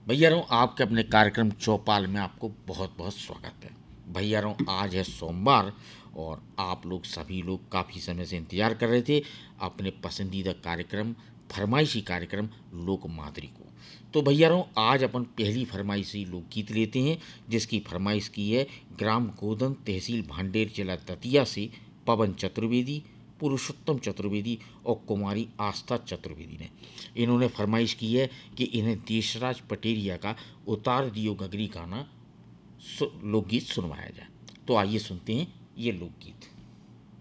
भैयारों, आपके अपने कार्यक्रम चौपाल में आपको बहुत बहुत स्वागत है। भैयारों, आज है सोमवार और आप लोग सभी लोग काफ़ी समय से इंतज़ार कर रहे थे अपने पसंदीदा कार्यक्रम, फरमाइशी कार्यक्रम लोक माधुरी को। तो भैयारों, आज अपन पहली फरमाइशी लोकगीत लेते हैं, जिसकी फरमाइश की है ग्राम गोदन, तहसील भांडेर, जिला दतिया से पवन चतुर्वेदी, पुरुषोत्तम चतुर्वेदी और कुमारी आस्था चतुर्वेदी ने। इन्होंने फरमाइश की है कि इन्हें देशराज पटेरिया का उतार दियो गगरी गाना लोकगीत सुनवाया जाए। तो आइए सुनते हैं ये लोकगीत।